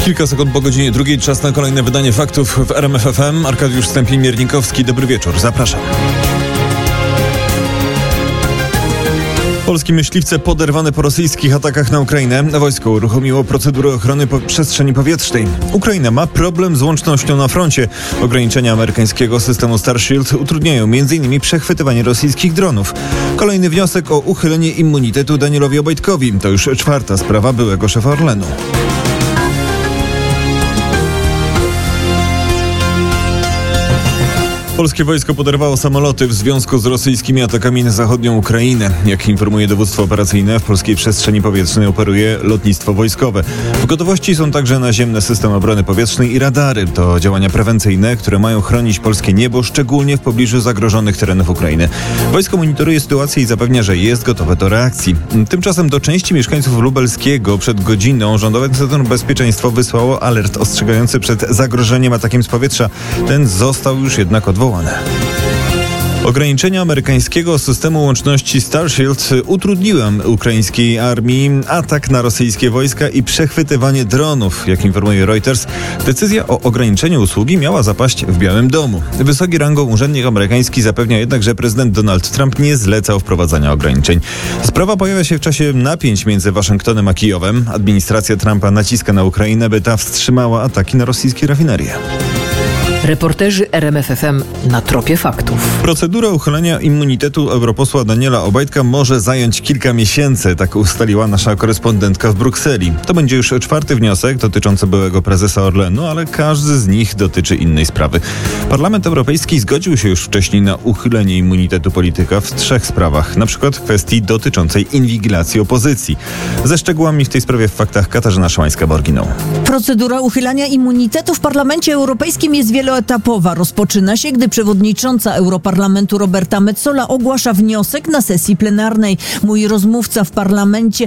Kilka sekund po godzinie 2, czas na kolejne wydanie faktów w RMF FM. Arkadiusz Stępień-Miernikowski, dobry wieczór, zapraszam. Polskie myśliwce poderwane po rosyjskich atakach na Ukrainę. Wojsko uruchomiło procedurę ochrony przestrzeni powietrznej. Ukraina ma problem z łącznością na froncie. Ograniczenia amerykańskiego systemu Starshield utrudniają m.in. przechwytywanie rosyjskich dronów. Kolejny wniosek o uchylenie immunitetu Danielowi Obajtkowi. To już 4. sprawa byłego szefa Orlenu. Polskie wojsko poderwało samoloty w związku z rosyjskimi atakami na zachodnią Ukrainę. Jak informuje dowództwo operacyjne, w polskiej przestrzeni powietrznej operuje lotnictwo wojskowe. W gotowości są także naziemne systemy obrony powietrznej i radary. To działania prewencyjne, które mają chronić polskie niebo, szczególnie w pobliżu zagrożonych terenów Ukrainy. Wojsko monitoruje sytuację i zapewnia, że jest gotowe do reakcji. Tymczasem do części mieszkańców Lubelskiego przed godziną Rządowe Centrum Bezpieczeństwa wysłało alert ostrzegający przed zagrożeniem atakiem z powietrza. Ten został już jednak odwołany. Ograniczenia amerykańskiego systemu łączności Starshield utrudniły ukraińskiej armii atak na rosyjskie wojska i przechwytywanie dronów. Jak informuje Reuters, decyzja o ograniczeniu usługi miała zapaść w Białym Domu. Wysoki rangą urzędnik amerykański zapewnia jednak, że prezydent Donald Trump nie zlecał wprowadzania ograniczeń. Sprawa pojawia się w czasie napięć między Waszyngtonem a Kijowem. Administracja Trumpa naciska na Ukrainę, by ta wstrzymała ataki na rosyjskie rafinerie. Reporterzy RMF FM na tropie faktów. Procedura uchylenia immunitetu europosła Daniela Obajtka może zająć kilka miesięcy, tak ustaliła nasza korespondentka w Brukseli. To będzie już 4. wniosek dotyczący byłego prezesa Orlenu, ale każdy z nich dotyczy innej sprawy. Parlament Europejski zgodził się już wcześniej na uchylenie immunitetu polityka w 3 sprawach, na przykład kwestii dotyczącej inwigilacji opozycji. Ze szczegółami w tej sprawie w faktach Katarzyna Szymańska-Borginą. Procedura uchylania immunitetu w Parlamencie Europejskim jest wieloetapowa. Rozpoczyna się, gdy przewodnicząca Europarlamentu Roberta Metsola ogłasza wniosek na sesji plenarnej. Mój rozmówca w parlamencie